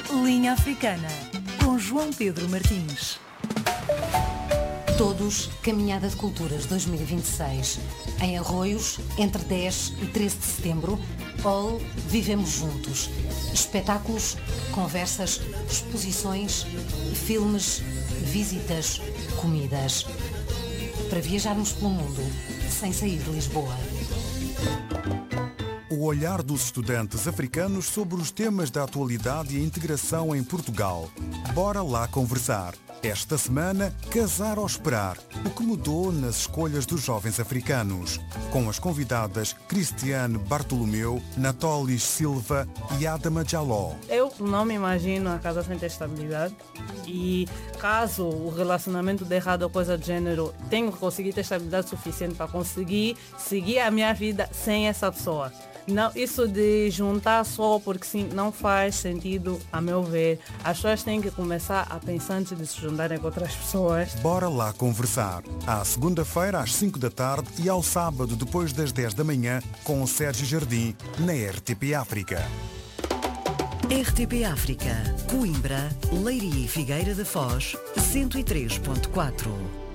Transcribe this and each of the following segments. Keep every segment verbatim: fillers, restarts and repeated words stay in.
Linha Africana, com João Pedro Martins. Todos, Caminhada de Culturas dois mil e vinte e seis. Em Arroios, entre dez e treze de setembro, All Vivemos Juntos. Espetáculos, conversas, exposições, filmes, visitas, comidas. Para viajarmos pelo mundo, sem sair de Lisboa. O olhar dos estudantes africanos sobre os temas da atualidade e a integração em Portugal. Bora lá conversar. Esta semana, Casar ou Esperar, o que mudou nas escolhas dos jovens africanos. Com as convidadas Cristiane Bartolomeu, Natolis Silva e Adama Jaló. Eu não me imagino a casa sem ter estabilidade e caso o relacionamento dê errado ou coisa do gênero, tenho que conseguir ter estabilidade suficiente para conseguir seguir a minha vida sem essa pessoa. Não, isso de juntar só porque sim, não faz sentido, a meu ver. As pessoas têm que começar a pensar antes de se juntarem com outras pessoas. Bora lá conversar. À segunda-feira, às cinco da tarde e ao sábado, depois das dez da manhã, com o Sérgio Jardim, na R T P África. R T P África, Coimbra, Leiria e Figueira da Foz, cento e três ponto quatro.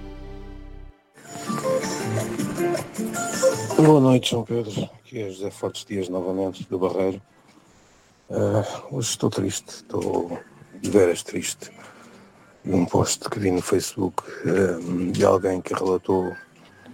Boa noite, João Pedro. Aqui é José Fortes Dias, novamente, do Barreiro. Uh, hoje estou triste, estou de veras triste. De um post que vi no Facebook uh, de alguém que relatou uh,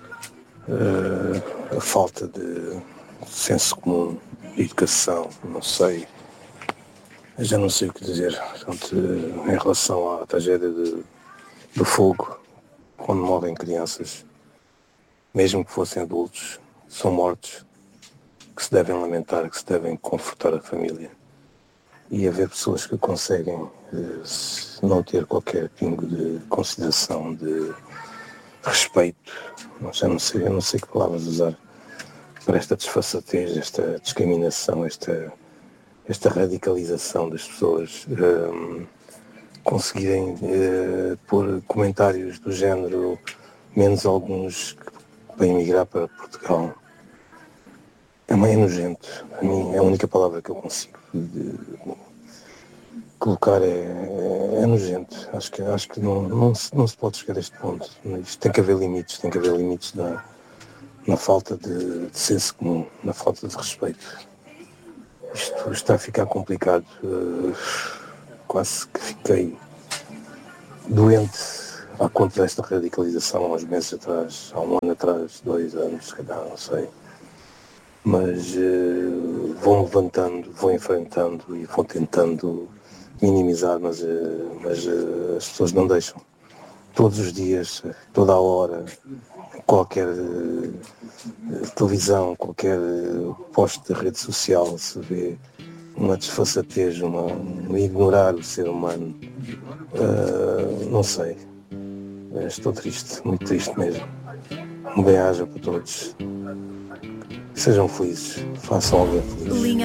a falta de senso comum, de educação, não sei. Eu já não sei o que dizer. Portanto, uh, em relação à tragédia de, do fogo, quando morrem crianças, mesmo que fossem adultos, são mortos, que se devem lamentar, que se devem confortar a família. E haver pessoas que conseguem eh, não ter qualquer pingo de consideração, de respeito. Já não sei, eu não sei que palavras usar para esta desfaçatez, esta discriminação, esta, esta radicalização das pessoas. Eh, conseguirem eh, pôr comentários do género, menos alguns para emigrar para Portugal. É meio nojento. A mim é a única palavra que eu consigo de colocar, é, é, é nojento. Acho que, acho que não, não, se, não se pode chegar a este ponto. Isto tem que haver limites, tem que haver limites na, na falta de, de senso comum, na falta de respeito. Isto está a ficar complicado. Uh, quase que fiquei doente à conta desta radicalização há uns meses atrás, há um ano atrás, dois anos, se calhar, não sei. Mas uh, vão levantando, vão enfrentando e vão tentando minimizar, mas, uh, mas uh, as pessoas não deixam. Todos os dias, toda a hora, qualquer uh, televisão, qualquer uh, post de rede social, se vê uma desfaçatez, uma, um ignorar o ser humano. Uh, não sei. Estou triste, muito triste mesmo. Um bem-aja para todos. Sejam felizes, façam alguém feliz. Linha